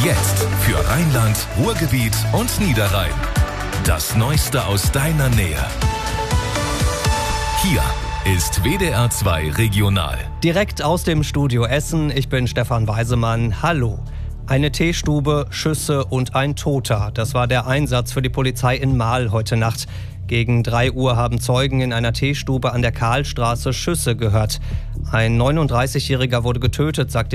Jetzt für Rheinland, Ruhrgebiet und Niederrhein. Das Neueste aus deiner Nähe. Hier ist WDR 2 Regional. Direkt aus dem Studio Essen, ich bin Stefan Weisemann. Hallo. Eine Teestube, Schüsse und ein Toter. Das war der Einsatz für die Polizei in Marl heute Nacht. Gegen 3 Uhr haben Zeugen in einer Teestube an der Karlstraße Schüsse gehört. Ein 39-Jähriger wurde getötet, sagt